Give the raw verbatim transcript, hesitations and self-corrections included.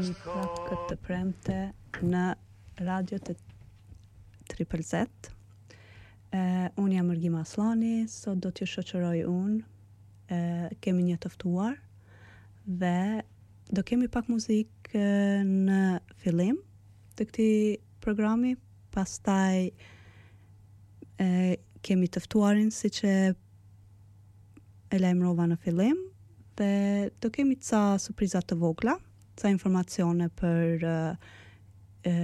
prap këtë premte në radio të Triple Z. Uh, unë jam Ergima Aslani, sot do t'ju shoqëroj unë, uh, kemi një të ftuar dhe do kemi pak muzikë uh, në fillim të këtij programi, pastaj uh, kemi të ftuarin siç e e lajmërova në fillim dhe do kemi ca surpriza të vogla, ca informacione për uh,